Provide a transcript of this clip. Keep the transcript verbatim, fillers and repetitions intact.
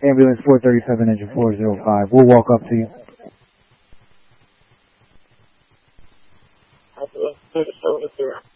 Ambulance four thirty-seven, engine four oh five. We'll walk up to you. Ambulance thirty-seven is there.